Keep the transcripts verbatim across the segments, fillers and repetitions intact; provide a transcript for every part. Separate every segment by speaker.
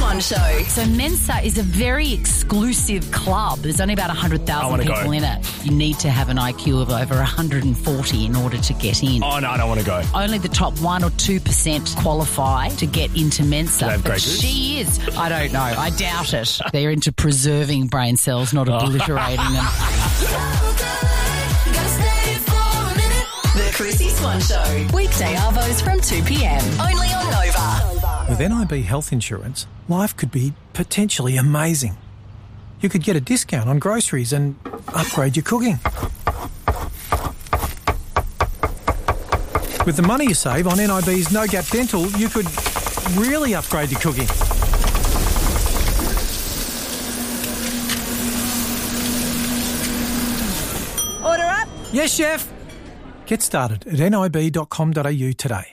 Speaker 1: Swan Show.
Speaker 2: So Mensa is a very exclusive club. There's only about one hundred thousand people
Speaker 3: go.
Speaker 2: in it. You need to have an I Q of over one hundred forty in order to get in.
Speaker 3: Oh, no, I don't want to go.
Speaker 2: Only the top one or two percent qualify to get into Mensa.
Speaker 3: Do they have
Speaker 2: but
Speaker 3: Grey Goose?
Speaker 2: she is. I don't know. I doubt it. They're into preserving brain cells, not obliterating them.
Speaker 1: The Chrissy Swan Show. Weekday arvos from two p.m. Only on Nova.
Speaker 4: With N I B health insurance, life could be potentially amazing. You could get a discount on groceries and upgrade your cooking. With the money you save on N I B's No Gap Dental, you could really upgrade your cooking.
Speaker 5: Order up.
Speaker 4: Yes, chef. Get started at nib dot com dot a u today.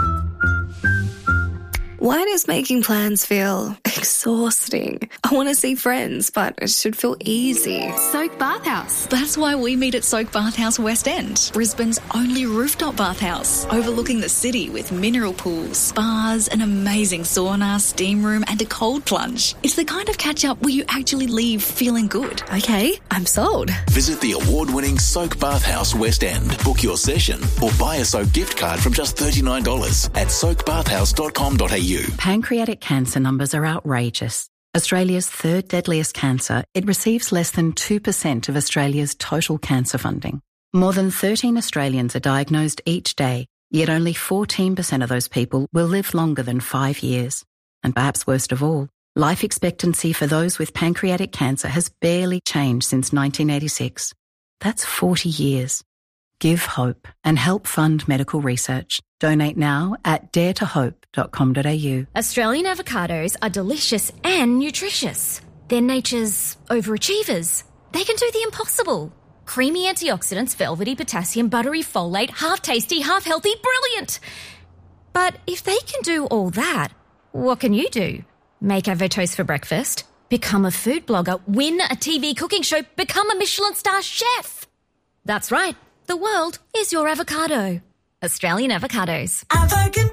Speaker 6: Why does making plans feel exhausting? I want to see friends, but it should feel easy.
Speaker 7: Soak Bathhouse. That's why we meet at Soak Bathhouse West End, Brisbane's only rooftop bathhouse, overlooking the city with mineral pools, spas, an amazing sauna, steam room and a cold plunge. It's the kind of catch-up where you actually leave feeling good.
Speaker 6: Okay, I'm sold.
Speaker 8: Visit the award-winning Soak Bathhouse West End. Book your session or buy a Soak gift card from just thirty-nine dollars at soak bathhouse dot com dot a u.
Speaker 9: Pancreatic cancer numbers are outrageous. Australia's third deadliest cancer, it receives less than two percent of Australia's total cancer funding. More than thirteen Australians are diagnosed each day, yet only fourteen percent of those people will live longer than five years. And perhaps worst of all, life expectancy for those with pancreatic cancer has barely changed since nineteen eighty-six. That's forty years. Give hope and help fund medical research. Donate now at dare to hope dot com dot a u.
Speaker 10: Australian avocados are delicious and nutritious. They're nature's overachievers. They can do the impossible. Creamy antioxidants, velvety potassium, buttery folate, half tasty, half healthy, brilliant. But if they can do all that, what can you do? Make avo toast for breakfast, become a food blogger, win a T V cooking show, become a Michelin star chef. That's right. The world is your avocado. Australian avocados.
Speaker 1: Avo can